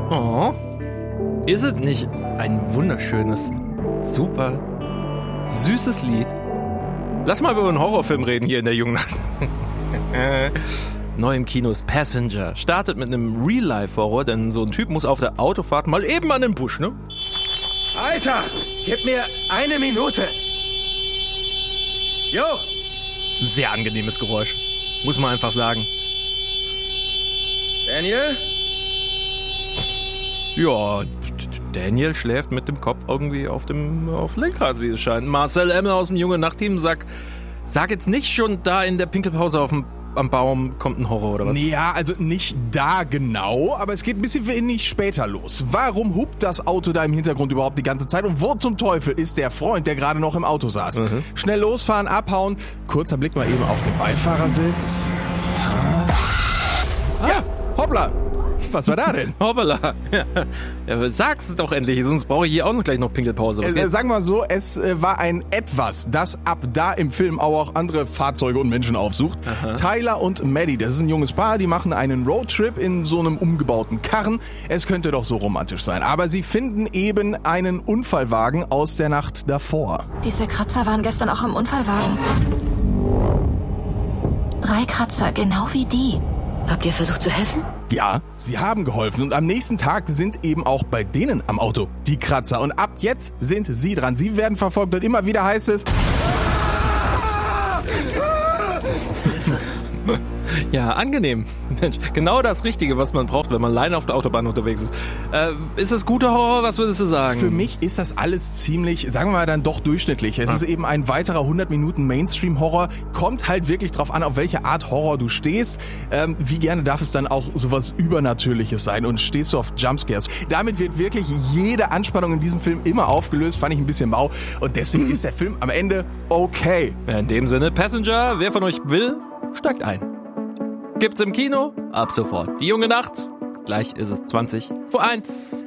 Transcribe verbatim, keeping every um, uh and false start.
Oh, ist es nicht ein wunderschönes, super süßes Lied? Lass mal über einen Horrorfilm reden hier in der jungen Nacht. Neu im Kino ist Passenger. Startet mit einem Real-Life-Horror, denn so ein Typ muss auf der Autofahrt mal eben an den Busch, ne? Alter, gib mir eine Minute. Jo. Sehr angenehmes Geräusch. Muss man einfach sagen. Daniel? Ja, Daniel schläft mit dem Kopf irgendwie auf dem auf Lenkrad, wie es scheint. Marcel M. aus dem Junge Nachtteam sagt, sag jetzt nicht schon da in der Pinkelpause auf dem am Baum kommt ein Horror oder was? Ja, also nicht da genau, aber es geht ein bisschen wenig später los. Warum hupt das Auto da im Hintergrund überhaupt die ganze Zeit und wo zum Teufel ist der Freund, der gerade noch im Auto saß? Mhm. Schnell losfahren, abhauen, kurzer Blick mal eben auf den Beifahrersitz. Ah. Ja, hoppla. Was war da denn? Hoppala. Ja, ja, sag's es doch endlich, sonst brauche ich hier auch noch gleich noch Pinkelpause. Was äh, sagen wir mal so, es äh, war ein Etwas, das ab da im Film auch andere Fahrzeuge und Menschen aufsucht. Aha. Tyler und Maddie, das ist ein junges Paar, die machen einen Roadtrip in so einem umgebauten Karren. Es könnte doch so romantisch sein, aber sie finden eben einen Unfallwagen aus der Nacht davor. Diese Kratzer waren gestern auch im Unfallwagen. Drei Kratzer, genau wie die. Habt ihr versucht zu helfen? Ja, sie haben geholfen und am nächsten Tag sind eben auch bei denen am Auto die Kratzer. Und ab jetzt sind sie dran. Sie werden verfolgt und immer wieder heißt es... Ja, angenehm. Mensch, genau das Richtige, was man braucht, wenn man alleine auf der Autobahn unterwegs ist. Äh, ist das guter Horror? Was würdest du sagen? Für mich ist das alles ziemlich, sagen wir mal dann doch durchschnittlich. Es ah. ist eben ein weiterer hundert Minuten Mainstream-Horror. Kommt halt wirklich drauf an, auf welche Art Horror du stehst. Ähm, wie gerne darf es dann auch sowas Übernatürliches sein? Und stehst du auf Jumpscares? Damit wird wirklich jede Anspannung in diesem Film immer aufgelöst. Fand ich ein bisschen mau. Und deswegen ist der Film am Ende okay. In dem Sinne, Passenger, wer von euch will, steigt ein. Gibt's im Kino? Ab sofort. Die junge Nacht. Gleich ist es zwanzig vor eins.